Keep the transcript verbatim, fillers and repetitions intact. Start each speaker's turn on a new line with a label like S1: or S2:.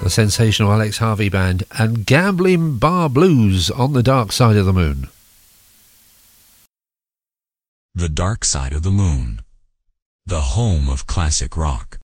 S1: The sensational Alex Harvey Band and Gambling Bar Blues on the Dark Side of the Moon.
S2: The Dark Side of the Moon, the home of classic rock.